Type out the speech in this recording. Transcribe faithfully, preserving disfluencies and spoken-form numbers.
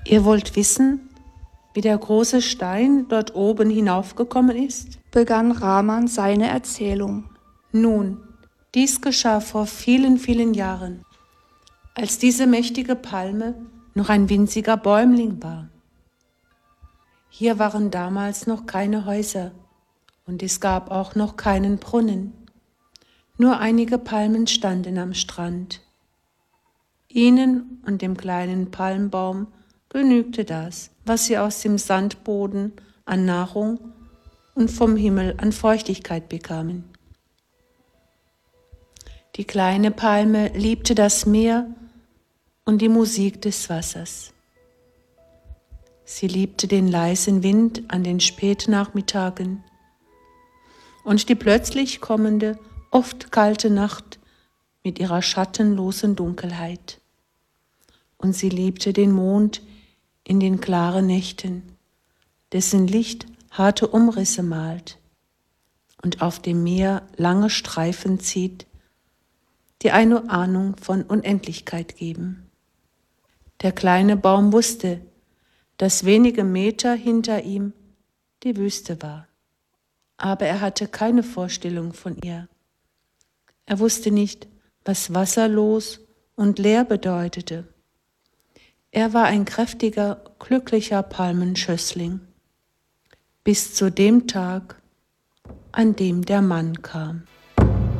Ihr wollt wissen, wie der große Stein dort oben hinaufgekommen ist? Begann Rahman seine Erzählung. Nun, dies geschah vor vielen, vielen Jahren, als diese mächtige Palme noch ein winziger Bäumling war. Hier waren damals noch keine Häuser und es gab auch noch keinen Brunnen. Nur einige Palmen standen am Strand. Ihnen und dem kleinen Palmbaum genügte das, was sie aus dem Sandboden an Nahrung und vom Himmel an Feuchtigkeit bekamen. Die kleine Palme liebte das Meer und die Musik des Wassers. Sie liebte den leisen Wind an den Spätnachmittagen und die plötzlich kommende, oft kalte Nacht mit ihrer schattenlosen Dunkelheit. Und sie liebte den Mond in den klaren Nächten, dessen Licht harte Umrisse malt und auf dem Meer lange Streifen zieht, die eine Ahnung von Unendlichkeit geben. Der kleine Baum wusste, dass wenige Meter hinter ihm die Wüste war, aber er hatte keine Vorstellung von ihr. Er wusste nicht, was wasserlos und leer bedeutete. Er war ein kräftiger, glücklicher Palmenschössling, bis zu dem Tag, an dem der Mann kam.